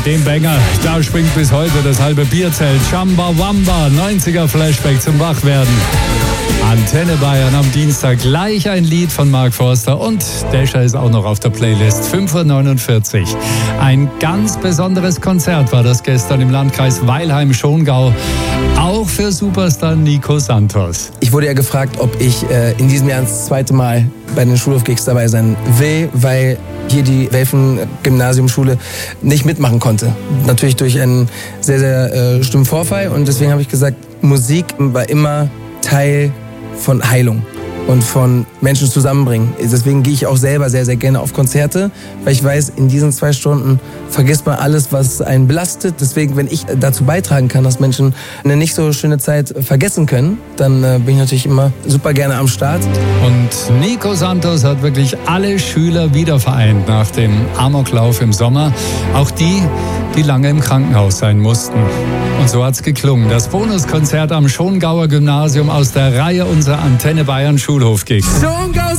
den Banger, da schwingt bis heute das halbe Bierzelt. Chamba-Wamba, 90er Flashback zum Wachwerden. Antenne Bayern am Dienstag, gleich ein Lied von Mark Forster und Descher ist auch noch auf der Playlist. 5:49 Uhr. Ein ganz besonderes Konzert war das gestern im Landkreis Weilheim-Schongau. Auch für Superstar Nico Santos. Ich wurde ja gefragt, ob ich in diesem Jahr das zweite Mal bei den Schulhofgigs dabei sein will, weil hier die Welfen-Gymnasiumschule nicht mitmachen konnte. Natürlich durch einen sehr, sehr schlimmen Vorfall. Und deswegen habe ich gesagt, Musik war immer Teil von Heilung und von Menschen zusammenbringen. Deswegen gehe ich auch selber sehr, sehr gerne auf Konzerte, weil ich weiß, in diesen 2 Stunden vergisst man alles, was einen belastet. Deswegen, wenn ich dazu beitragen kann, dass Menschen eine nicht so schöne Zeit vergessen können, dann bin ich natürlich immer super gerne am Start. Und Nico Santos hat wirklich alle Schüler wieder vereint nach dem Amoklauf im Sommer. Auch die, die lange im Krankenhaus sein mussten. Und so hat's geklungen. Das Bonuskonzert am Schongauer Gymnasium aus der Reihe unserer Antenne Bayern Schulhofgigs. Schongau